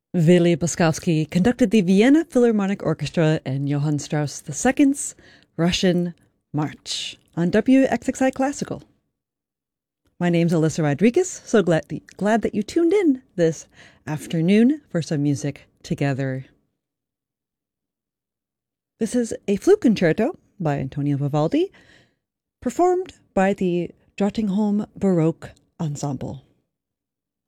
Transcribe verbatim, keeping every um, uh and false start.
Vili Boskowski conducted the Vienna Philharmonic Orchestra and Johann Strauss the Second's Russian March on W X X I Classical. My name's Alyssa Rodriguez, so glad, glad that you tuned in this afternoon for some music together. This is a flute concerto by Antonio Vivaldi, performed by the Drottningholm Baroque Ensemble.